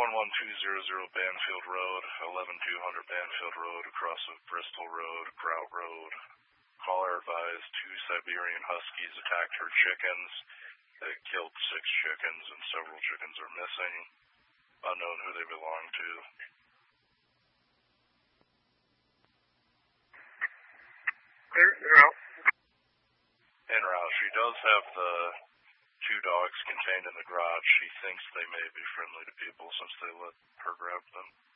11200 Banfield Road, 11200 Banfield Road, across of Bristol Road, Grout Road. Caller advised 2 Siberian Huskies attacked her chickens. They killed 6 chickens and several chickens are missing. Unknown who they belong to. They're out. En route. She does have the 2 dogs contained in the garage. She thinks they may be friendly to people since they let her grab them.